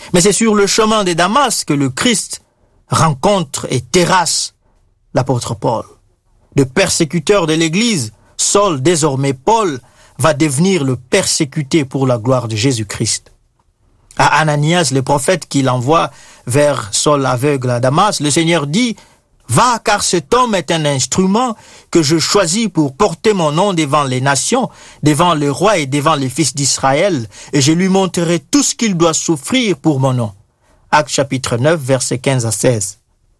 Mais c'est sur le chemin de Damas que le Christ rencontre et terrasse l'apôtre Paul. De persécuteur de l'Église, Saul, désormais Paul, va devenir le persécuté pour la gloire de Jésus-Christ. À Ananias, le prophète qu'il envoie vers Saul aveugle à Damas, le Seigneur dit « Va, car cet homme est un instrument que je choisis pour porter mon nom devant les nations, devant le roi et devant les fils d'Israël, et je lui montrerai tout ce qu'il doit souffrir pour mon nom. » Actes chapitre 9, versets 15 à 16.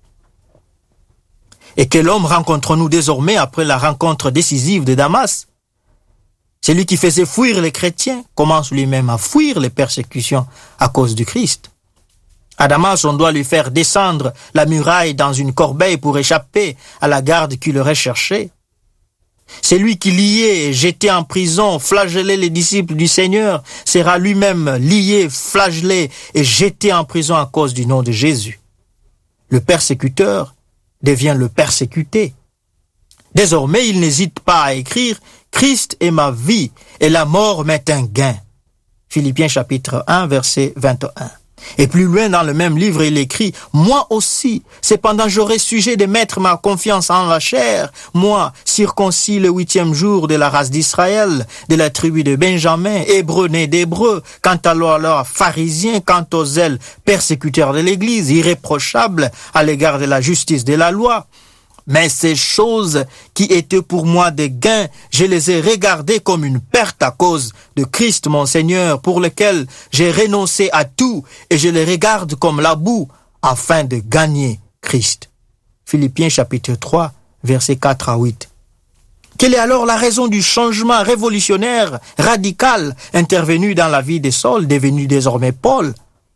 Et quel homme rencontrons-nous désormais après la rencontre décisive de Damas? Celui qui faisait fuir les chrétiens commence lui-même à fuir les persécutions à cause du Christ. À Damas, on doit lui faire descendre la muraille dans une corbeille pour échapper à la garde qui l'aurait cherché. C'est lui qui liait et jeté en prison, flagellait les disciples du Seigneur, sera lui-même lié, flagellé et jeté en prison à cause du nom de Jésus. Le persécuteur devient le persécuté. Désormais, il n'hésite pas à écrire « Christ est ma vie et la mort m'est un gain ». Philippiens chapitre 1, verset 21. Et plus loin dans le même livre, il écrit « Moi aussi, cependant j'aurai sujet de mettre ma confiance en la chair, moi, circoncis le 8e jour de la race d'Israël, de la tribu de Benjamin, hébreu né d'hébreu, quant à alors pharisien, quant aux zèles persécuteurs de l'Église, irréprochable à l'égard de la justice de la loi. Mais ces choses qui étaient pour moi des gains, je les ai regardées comme une perte à cause de Christ mon Seigneur, pour lequel j'ai renoncé à tout, et je les regarde comme la boue, afin de gagner Christ. » Philippiens chapitre 3, versets 4 à 8. Quelle est alors la raison du changement révolutionnaire, radical, intervenu dans la vie de Saul, devenu désormais Paul?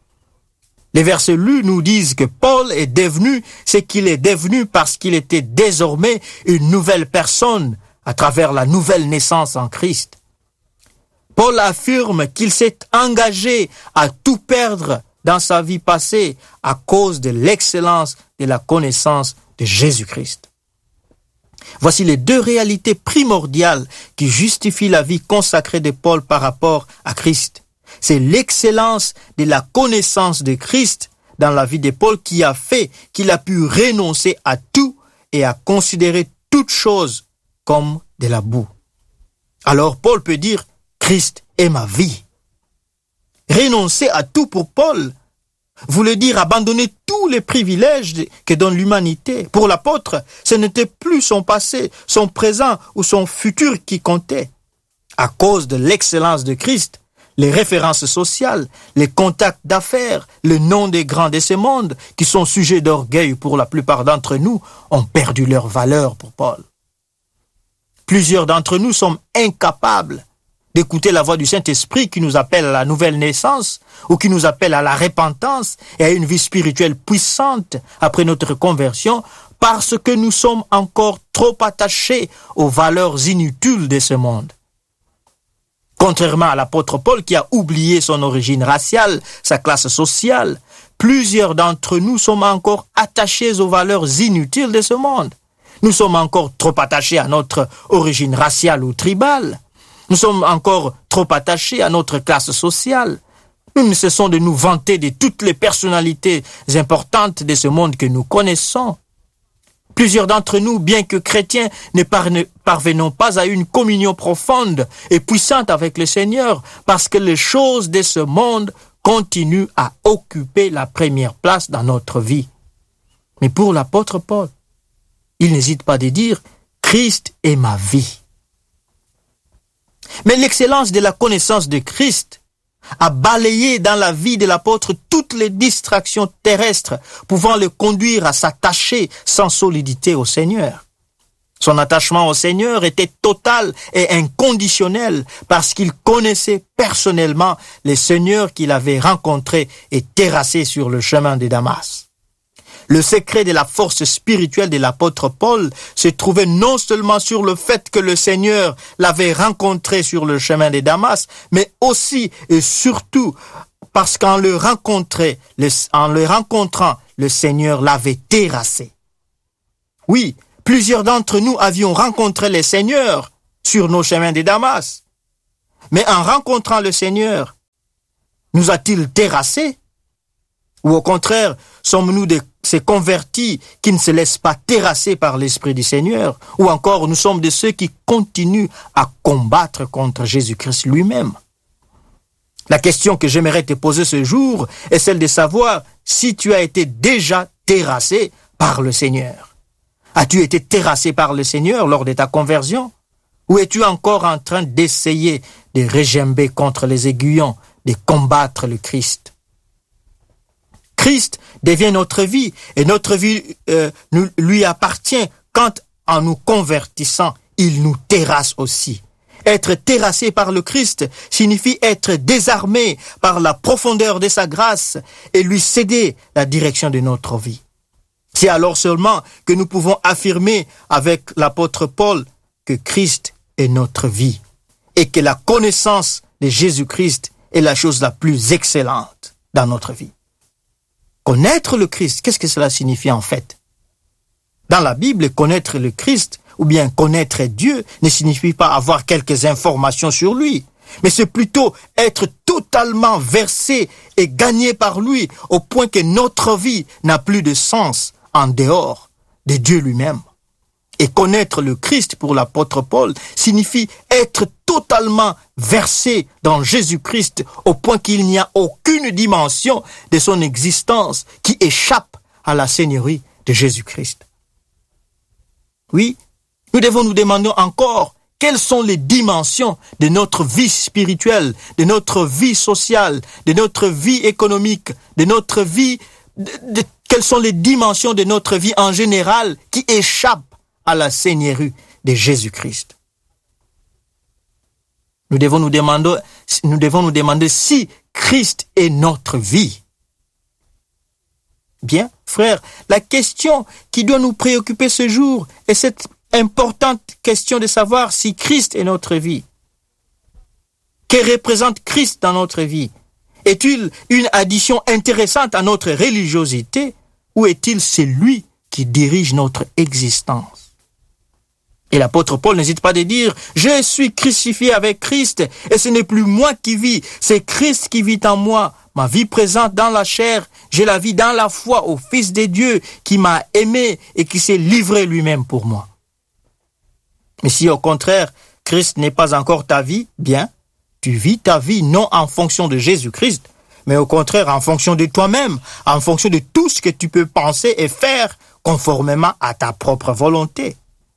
Les versets lus nous disent que Paul est devenu ce qu'il est devenu parce qu'il était désormais une nouvelle personne à travers la nouvelle naissance en Christ. Paul affirme qu'il s'est engagé à tout perdre dans sa vie passée à cause de l'excellence de la connaissance de Jésus-Christ. Voici les deux réalités primordiales qui justifient la vie consacrée de Paul par rapport à Christ. C'est l'excellence de la connaissance de Christ dans la vie de Paul qui a fait qu'il a pu renoncer à tout et à considérer toute chose comme de la boue. Alors Paul peut dire « Christ est ma vie ». Renoncer à tout pour Paul voulait dire abandonner tous les privilèges que donne l'humanité. Pour l'apôtre, ce n'était plus son passé, son présent ou son futur qui comptait. À cause de l'excellence de Christ, les références sociales, les contacts d'affaires, le nom des grands de ce monde, qui sont sujets d'orgueil pour la plupart d'entre nous, ont perdu leur valeur pour Paul. Plusieurs d'entre nous sommes incapables d'écouter la voix du Saint-Esprit qui nous appelle à la nouvelle naissance ou qui nous appelle à la repentance et à une vie spirituelle puissante après notre conversion parce que nous sommes encore trop attachés aux valeurs inutiles de ce monde. Contrairement à l'apôtre Paul qui a oublié son origine raciale, sa classe sociale, plusieurs d'entre nous sommes encore attachés aux valeurs inutiles de ce monde. Nous sommes encore trop attachés à notre origine raciale ou tribale. Nous sommes encore trop attachés à notre classe sociale. Nous ne cessons de nous vanter de toutes les personnalités importantes de ce monde que nous connaissons. Plusieurs d'entre nous, bien que chrétiens, ne parvenons pas à une communion profonde et puissante avec le Seigneur parce que les choses de ce monde continuent à occuper la première place dans notre vie. Mais pour l'apôtre Paul, il n'hésite pas de dire « Christ est ma vie ». Mais l'excellence de la connaissance de Christ a balayé dans la vie de l'apôtre toutes les distractions terrestres pouvant le conduire à s'attacher sans solidité au Seigneur. Son attachement au Seigneur était total et inconditionnel parce qu'il connaissait personnellement les seigneurs qu'il avait rencontrés et terrassés sur le chemin de Damas. Le secret de la force spirituelle de l'apôtre Paul se trouvait non seulement sur le fait que le Seigneur l'avait rencontré sur le chemin de Damas, mais aussi et surtout parce qu'en le rencontrant, le Seigneur l'avait terrassé. Oui, plusieurs d'entre nous avions rencontré le Seigneur sur nos chemins de Damas. Mais en rencontrant le Seigneur, nous a-t-il terrassés? Ou au contraire, sommes-nous ces convertis qui ne se laissent pas terrasser par l'Esprit du Seigneur? Ou encore, nous sommes de ceux qui continuent à combattre contre Jésus-Christ lui-même? La question que j'aimerais te poser ce jour est celle de savoir si tu as été déjà terrassé par le Seigneur. As-tu été terrassé par le Seigneur lors de ta conversion? Ou es-tu encore en train d'essayer de régimber contre les aiguillons, de combattre le Christ? Christ devient notre vie et notre vie lui appartient quand, en nous convertissant, il nous terrasse aussi. Être terrassé par le Christ signifie être désarmé par la profondeur de sa grâce et lui céder la direction de notre vie. C'est alors seulement que nous pouvons affirmer avec l'apôtre Paul que Christ est notre vie et que la connaissance de Jésus-Christ est la chose la plus excellente dans notre vie. Connaître le Christ, qu'est-ce que cela signifie en fait? Dans la Bible, connaître le Christ ou bien connaître Dieu ne signifie pas avoir quelques informations sur lui, mais c'est plutôt être totalement versé et gagné par lui au point que notre vie n'a plus de sens en dehors de Dieu lui-même. Et connaître le Christ pour l'apôtre Paul signifie être totalement versé dans Jésus-Christ au point qu'il n'y a aucune dimension de son existence qui échappe à la seigneurie de Jésus-Christ. Oui, nous devons nous demander encore quelles sont les dimensions de notre vie spirituelle, de notre vie sociale, de notre vie économique, de notre vie, quelles sont les dimensions de notre vie en général qui échappent à la seigneurie de Jésus-Christ. Nous devons nous demander si Christ est notre vie. Bien, frères, la question qui doit nous préoccuper ce jour est cette importante question de savoir si Christ est notre vie. Que représente Christ dans notre vie? Est-il une addition intéressante à notre religiosité ou est-il celui qui dirige notre existence? Et l'apôtre Paul n'hésite pas de dire « Je suis crucifié avec Christ et ce n'est plus moi qui vis, c'est Christ qui vit en moi. Ma vie présente dans la chair, je la vis dans la foi au Fils de Dieu qui m'a aimé et qui s'est livré lui-même pour moi. » Mais si au contraire, Christ n'est pas encore ta vie, bien, tu vis ta vie non en fonction de Jésus-Christ, mais au contraire en fonction de toi-même, en fonction de tout ce que tu peux penser et faire conformément à ta propre volonté.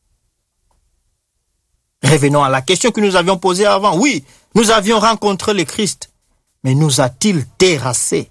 Revenons à la question que nous avions posée avant. Oui, nous avions rencontré le Christ, mais nous a-t-il terrassés?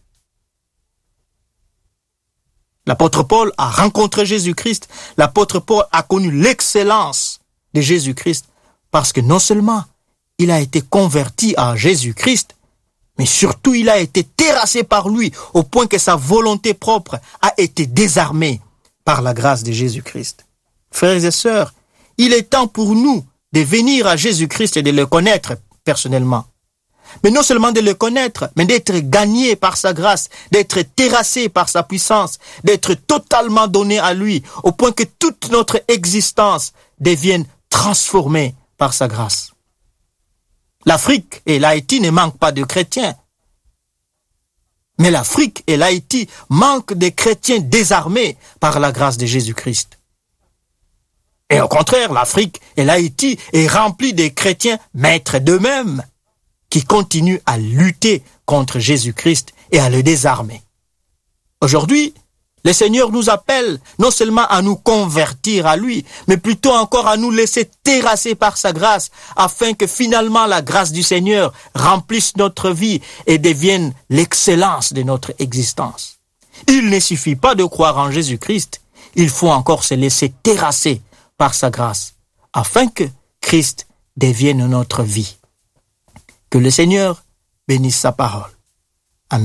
L'apôtre Paul a rencontré Jésus-Christ. L'apôtre Paul a connu l'excellence de Jésus-Christ parce que non seulement il a été converti à Jésus-Christ, mais surtout il a été terrassé par lui au point que sa volonté propre a été désarmée par la grâce de Jésus-Christ. Frères et sœurs, il est temps pour nous de venir à Jésus-Christ et de le connaître personnellement. Mais non seulement de le connaître, mais d'être gagné par sa grâce, d'être terrassé par sa puissance, d'être totalement donné à lui, au point que toute notre existence devienne transformée par sa grâce. L'Afrique et l'Haïti ne manquent pas de chrétiens. Mais l'Afrique et l'Haïti manquent de chrétiens désarmés par la grâce de Jésus-Christ. Et au contraire, l'Afrique et l'Haïti est remplie de chrétiens maîtres d'eux-mêmes qui continuent à lutter contre Jésus-Christ et à le désarmer. Aujourd'hui, le Seigneur nous appelle non seulement à nous convertir à lui, mais plutôt encore à nous laisser terrasser par sa grâce, afin que finalement la grâce du Seigneur remplisse notre vie et devienne l'excellence de notre existence. Il ne suffit pas de croire en Jésus-Christ, il faut encore se laisser terrasser par sa grâce, afin que Christ devienne notre vie. Que le Seigneur bénisse sa parole.